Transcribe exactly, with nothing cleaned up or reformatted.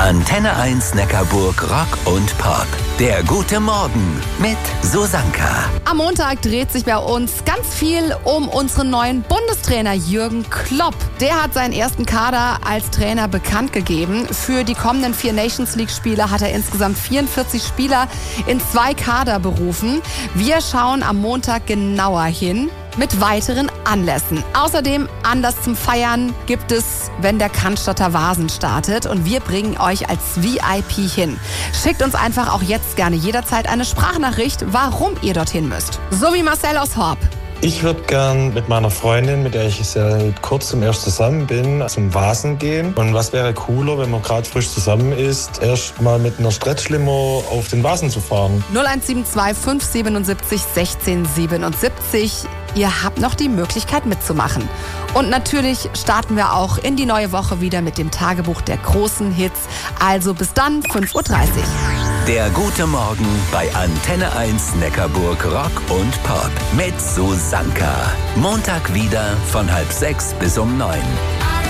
Antenne eins Neckarburg Rock und Pop. Der gute Morgen mit Susanka. Am Montag dreht sich bei uns ganz viel um unseren neuen Bundestrainer Jürgen Klopp. Der hat seinen ersten Kader als Trainer bekannt gegeben. Für die kommenden vier Nations League Spiele hat er insgesamt vierundvierzig Spieler in zwei Kader berufen. Wir schauen am Montag genauer hin mit weiteren Anlässen. Außerdem Anlass zum Feiern gibt es, wenn der Cannstatter Vasen startet, und wir bringen euch als V I P hin. Schickt uns einfach auch jetzt gerne jederzeit eine Sprachnachricht, warum ihr dorthin müsst. So wie Marcel aus Horb. Ich würde gern mit meiner Freundin, mit der ich seit kurzem erst zusammen bin, zum Vasen gehen. Und was wäre cooler, wenn man gerade frisch zusammen ist, erst mal mit einer Stretchlimo auf den Vasen zu fahren. null eins sieben zwei fünf sieben sieben sechzehn siebenundsiebzig. Ihr habt noch die Möglichkeit mitzumachen. Und natürlich starten wir auch in die neue Woche wieder mit dem Tagebuch der großen Hits. Also bis dann, fünf Uhr dreißig. Der gute Morgen bei Antenne eins Neckarburg Rock und Pop mit Susanka. Montag wieder von halb sechs bis um neun.